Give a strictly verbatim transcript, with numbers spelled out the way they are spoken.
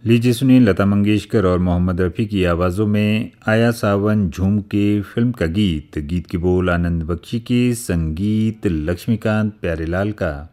लीजिए सुनिए लता मंगेशकर और मोहम्मद रफ़ी की आवाज़ों में आया सावन झूम के फिल्म का गीत। गीत के बोल आनंद बख्शी के, संगीत लक्ष्मीकांत प्यारेलाल का।